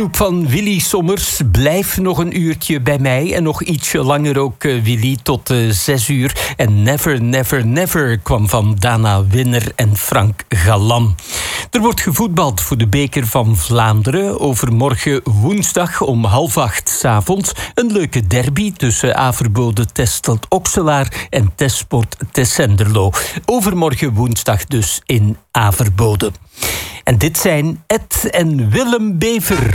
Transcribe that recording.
Van Willy Sommers, blijf nog een uurtje bij mij. En nog ietsje langer ook Willy, tot 6 uur. En Never, Never, Never kwam van Dana Winner en Frank Galan. Er wordt gevoetbald voor de beker van Vlaanderen. Overmorgen woensdag om 7:30 s'avonds. Een leuke derby tussen Averbode Testelt Okselaar en Tesport Tessenderlo. Overmorgen woensdag dus in Averbode. En dit zijn Ed en Willem Bever.